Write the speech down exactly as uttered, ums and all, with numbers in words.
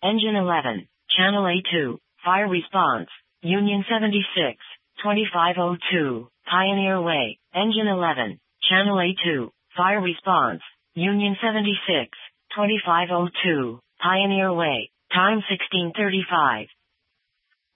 Engine eleven, Channel A two, Fire Response, Union seventy-six, twenty-five oh two, Pioneer Way. Engine eleven, Channel A two, Fire Response, Union seventy-six, twenty-five oh two, Pioneer Way. Time sixteen thirty-five.